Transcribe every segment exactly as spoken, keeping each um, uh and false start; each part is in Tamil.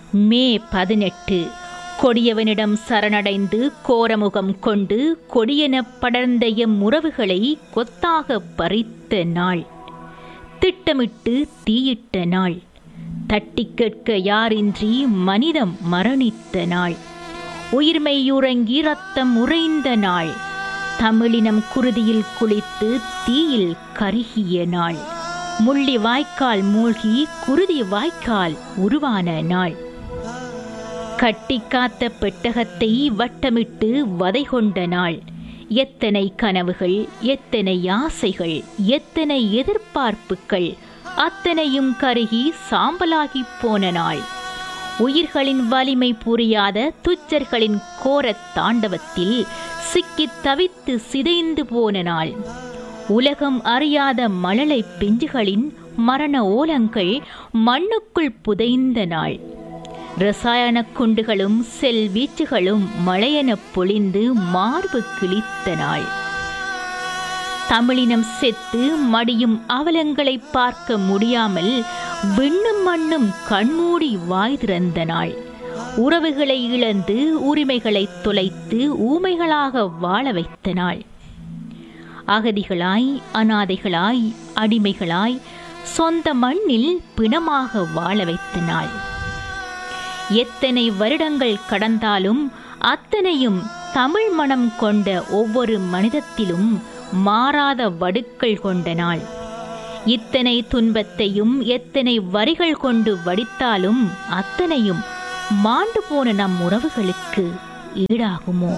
மே பதினெட்டு. கொடியவனிடம் சரணடைந்து கோரமுகம் கொண்டு கொடியென படர்ந்த எம் உறவுகளை கொத்தாக பறித்த நாள், திட்டமிட்டு தீயிட்ட நாள், தட்டி கேட்க யாரின்றி மனிதம் மரணித்த நாள், உயிர்மையுறங்கி ரத்தம் உறைந்த நாள், தமிழினம் குருதியில் குளித்து தீயில் கருகிய நாள், முள்ளி வாய்க்கால் மூழ்கி குருதி வாய்க்கால் உருவான நாள், கட்டி காத்த பெட்டகத்தை வட்டமிட்டு வதை கொண்ட நாள், எத்தனை கனவுகள், எத்தனை ஆசைகள், எத்தனை எதிர்பார்ப்புகள் அத்தனையும் கருகி சாம்பலாகி போன நாள், உயிர்களின் வலிமை புரியாத துச்சர்களின் கோரத் தாண்டவத்தில் சிக்கி தவித்து சிதைந்து போன நாள், உலகம் அறியாத மழலை பிஞ்சுகளின் மரண ஓலங்கள் மண்ணுக்குள் புதைந்த நாள், ரசாயன குண்டுகளும் செல் வீச்சுகளும் மழையென பொழிந்து மார்பு கிழித்த நாள், தமிழினம் செத்து மடியும் அவலங்களை பார்க்க முடியாமல் விண்ணும் மண்ணும் கண்மூடி வாய் திறந்த நாள், உறவுகளை இழந்து உரிமைகளை தொலைத்து ஊமைகளாக வாழ வைத்த நாள், அகதிகளாய் அனாதைகளாய் அடிமைகளாய் சொந்த மண்ணில் பிணமாக வாழ வைத்த நாள், எத்தனை வருடங்கள் கடந்தாலும் அத்தனையும் தமிழ் மனம் கொண்ட ஒவ்வொரு மனிதத்திலும் மாறாத வடுக்கள் கொண்ட நாள், இத்தனை துன்பத்தையும் எத்தனை வரிகள் கொண்டு வடித்தாலும் அத்தனையும் மாண்டு போன நம் உறவுகளுக்கு ஈடாகுமோ?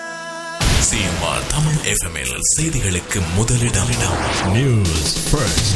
சிஎம்ஆர் தமிழ் எஃப்எம்எல் செய்திகளுக்கு முதலிடம். News first.